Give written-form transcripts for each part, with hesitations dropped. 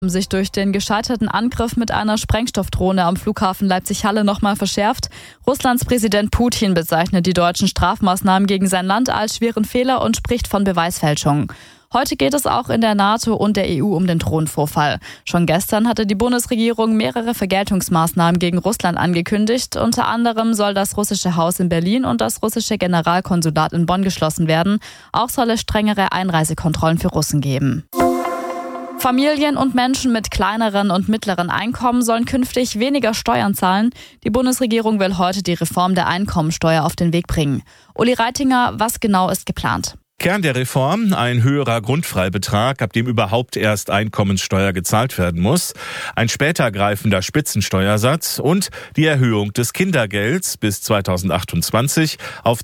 Sich durch den gescheiterten Angriff mit einer Sprengstoffdrohne am Flughafen Leipzig-Halle nochmal verschärft. Russlands Präsident Putin bezeichnet die deutschen Strafmaßnahmen gegen sein Land als schweren Fehler und spricht von Beweisfälschung. Heute geht es auch in der NATO und der EU um den Drohnenvorfall. Schon gestern hatte die Bundesregierung mehrere Vergeltungsmaßnahmen gegen Russland angekündigt. Unter anderem soll das russische Haus in Berlin und das russische Generalkonsulat in Bonn geschlossen werden. Auch soll es strengere Einreisekontrollen für Russen geben. Familien und Menschen mit kleineren und mittleren Einkommen sollen künftig weniger Steuern zahlen. Die Bundesregierung will heute die Reform der Einkommensteuer auf den Weg bringen. Uli Reitinger, was genau ist geplant? Kern der Reform: ein höherer Grundfreibetrag, ab dem überhaupt erst Einkommenssteuer gezahlt werden muss, ein später greifender Spitzensteuersatz und die Erhöhung des Kindergelds bis 2028 auf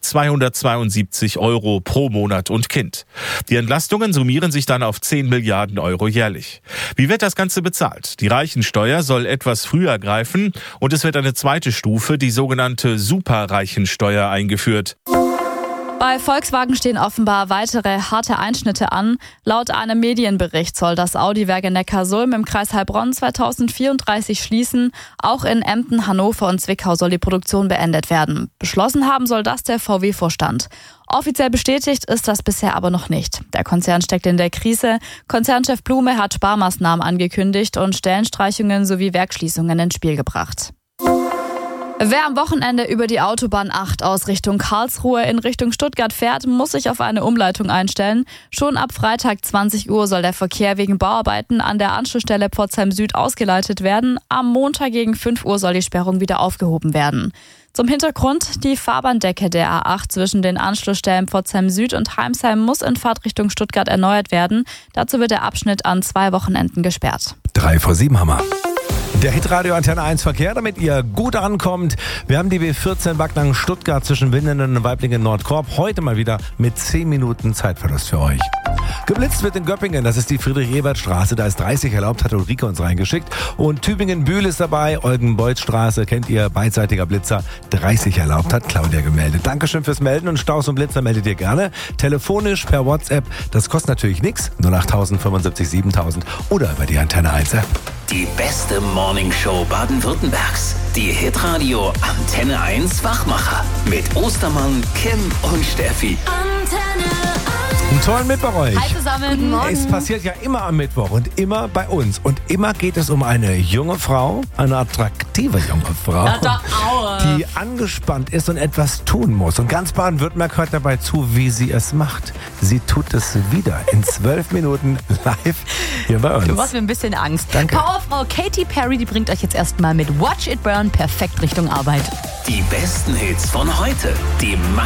272 € pro Monat und Kind. Die Entlastungen summieren sich dann auf 10 Milliarden € jährlich. Wie wird das Ganze bezahlt? Die Reichensteuer soll etwas früher greifen und es wird eine zweite Stufe, die sogenannte Superreichensteuer, eingeführt. Bei Volkswagen stehen offenbar weitere harte Einschnitte an. Laut einem Medienbericht soll das Audi-Werk in Neckarsulm im Kreis Heilbronn 2034 schließen. Auch in Emden, Hannover und Zwickau soll die Produktion beendet werden. Beschlossen haben soll das der VW-Vorstand. Offiziell bestätigt ist das bisher aber noch nicht. Der Konzern steckt in der Krise. Konzernchef Blume hat Sparmaßnahmen angekündigt und Stellenstreichungen sowie Werksschließungen ins Spiel gebracht. Wer am Wochenende über die Autobahn 8 aus Richtung Karlsruhe in Richtung Stuttgart fährt, muss sich auf eine Umleitung einstellen. Schon ab Freitag 20 Uhr soll der Verkehr wegen Bauarbeiten an der Anschlussstelle Pforzheim Süd ausgeleitet werden. Am Montag gegen 5 Uhr soll die Sperrung wieder aufgehoben werden. Zum Hintergrund: die Fahrbahndecke der A8 zwischen den Anschlussstellen Pforzheim Süd und Heimsheim muss in Fahrtrichtung Stuttgart erneuert werden. Dazu wird der Abschnitt an 2 Wochenenden gesperrt. 3 vor 7 haben wir. Der Hitradio Antenne 1 Verkehr, damit ihr gut ankommt. Wir haben die B14 Backnang-Stuttgart zwischen Windenden und Weiblingen-Nordkorb heute mal wieder mit 10 Minuten Zeitverlust für euch. Geblitzt wird in Göppingen, das ist die Friedrich-Ebert-Straße, da ist 30 erlaubt, hat Ulrike uns reingeschickt. Und Tübingen-Bühl ist dabei, Eugen-Beuth-Straße, kennt ihr, beidseitiger Blitzer, 30 erlaubt, hat Claudia gemeldet. Dankeschön fürs Melden und Staus und Blitzer meldet ihr gerne. Telefonisch, per WhatsApp, das kostet natürlich nichts, 08000 75 7000 oder über die Antenne 1 App. Die beste Morningshow Baden-Württembergs. Die Hitradio Antenne 1 Wachmacher. Mit Ostermann, Kim und Steffi. Antenne 1. Einen tollen Mittwoch euch. Hi zusammen. Guten Morgen. Es passiert ja immer am Mittwoch und immer bei uns. Und immer geht es um eine junge Frau, eine attraktive junge Frau, die angespannt ist und etwas tun muss. Und ganz Baden-Württemberg hört dabei zu, wie sie es macht. Sie tut es wieder in 12 Minuten live hier bei uns. Du machst mir ein bisschen Angst. Danke. Powerfrau Katy Perry, die bringt euch jetzt erstmal mit Watch It Burn perfekt Richtung Arbeit. Die besten Hits von heute. Die